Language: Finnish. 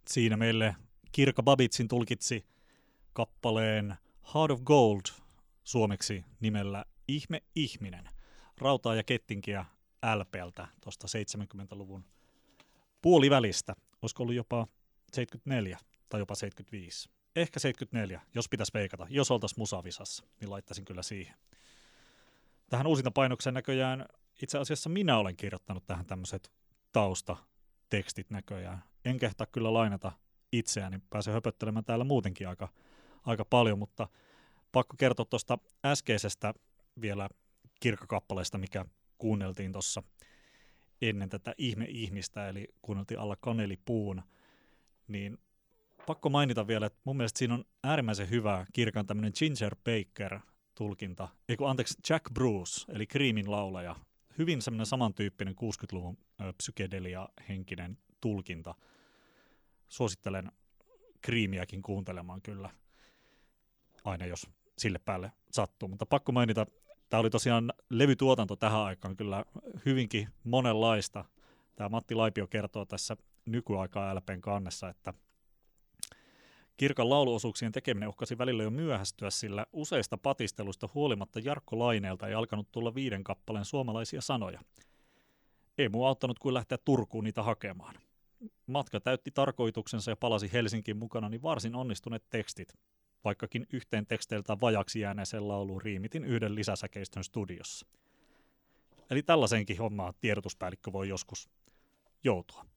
Siinä meille Kirka Babitsin tulkitsi kappaleen Heart of Gold suomeksi nimellä Ihme ihminen. Rautaa ja kettinkiä LPltä tuosta 70-luvun puolivälistä. Olisiko ollut jopa 74 tai jopa 75? Ehkä 74, jos pitäisi veikata. Jos oltaisiin musavisassa, niin laittaisin kyllä siihen. Tähän uusintapainokseen näköjään itse asiassa minä olen kirjoittanut tähän tämmöiset taustatekstit näköjään. En kehtaa kyllä lainata itseäni, pääsen höpöttelemään täällä muutenkin aika paljon, mutta pakko kertoa tuosta äskeisestä vielä kirkakappaleesta, mikä kuunneltiin tuossa ennen tätä ihme-ihmistä, eli kuunneltiin Alla kanelipuun, niin pakko mainita vielä, että mun mielestä siinä on äärimmäisen hyvä Kirkan tämmöinen Ginger Baker-tulkinta, Jack Bruce, eli Creamin laulaja. Hyvin semmoinen samantyyppinen 60-luvun psykedelia-henkinen tulkinta. Suosittelen Creamiäkin kuuntelemaan kyllä, aina jos sille päälle sattuu. Mutta pakko mainita, tämä oli tosiaan levytuotanto tähän aikaan kyllä hyvinkin monenlaista. Tämä Matti Laipio kertoo tässä nykyaikaa LPn kannessa, että Kirkan lauluosuuksien tekeminen uhkasi välillä jo myöhästyä, sillä useista patisteluista huolimatta Jarkko Laineelta ei alkanut tulla 5 kappaleen suomalaisia sanoja. Ei muu auttanut kuin lähteä Turkuun niitä hakemaan. Matka täytti tarkoituksensa ja palasi Helsinkiin mukana niin varsin onnistuneet tekstit, vaikkakin yhteen teksteiltä vajaksi jääneeseen lauluun riimitin 1 lisäsäkeistön studiossa. Eli tällaisenkin hommaa tiedotuspäällikkö voi joskus joutua.